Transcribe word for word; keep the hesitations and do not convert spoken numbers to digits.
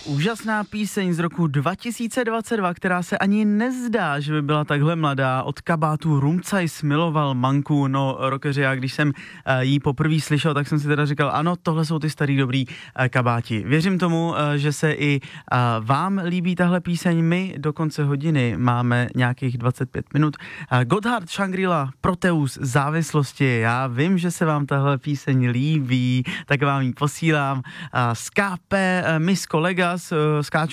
Úžasná píseň z roku dva tisíce dvacet dva, která se ani nezdá, že by byla takhle mladá. Od kabátu Rumcajs miloval Manku. No, rockeři, já když jsem jí poprvé slyšel, tak jsem si teda říkal, ano, tohle jsou ty starý dobrý kabáti. Věřím tomu, že se i vám líbí tahle píseň. My do konce hodiny máme nějakých dvacet pět minut. Gotthard, Shangri-La, Proteus, Závislosti. Já vím, že se vám tahle píseň líbí, tak vám ji posílám. Skápe, Miss Kolegas, skáču